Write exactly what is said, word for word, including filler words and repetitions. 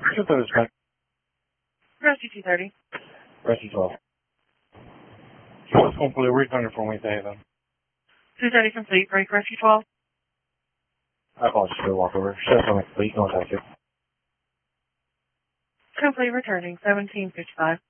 Just throw this back. Rescue two thirty. Rescue twelve. What's complete return for me, David? two thirty complete. Break Rescue twelve. I apologize for the walkover. Shut something complete. Don't touch it. Complete returning. seventeen fifty-five.